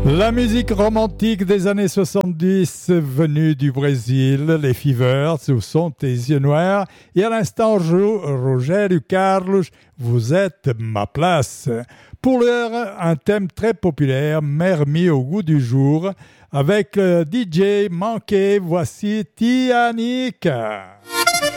La musique romantique des années 70 venue du Brésil, les Fevers, Où sont tes yeux noirs? Et à l'instant, Rogério Carlos, Vous êtes ma place. Pour l'heure, un thème très populaire, mais remis au goût du jour, avec DJ Manqué, voici Tianica.